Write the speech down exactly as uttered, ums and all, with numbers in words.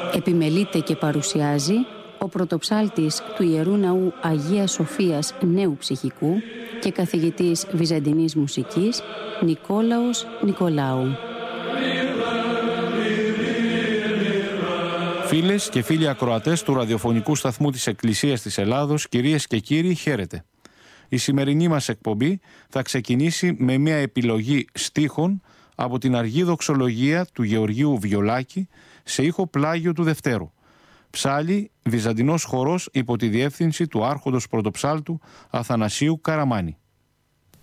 Επιμελείται και παρουσιάζει ο πρωτοψάλτης του Ιερού Ναού Αγίας Σοφίας Νέου Ψυχικού και καθηγητής Βυζαντινής Μουσικής Νικόλαος Νικολάου. Φίλες και φίλοι ακροατές του ραδιοφωνικού σταθμού της Εκκλησίας της Ελλάδος, κυρίες και κύριοι, χαίρετε. Η σημερινή μας εκπομπή θα ξεκινήσει με μια επιλογή στίχων από την αργή δοξολογία του Γεωργίου Βιολάκη σε ήχο Πλάγιο του Δευτέρου. Ψάλλει βυζαντινός χορός υπό τη διεύθυνση του άρχοντος πρωτοψάλτου Αθανασίου Καραμάνη.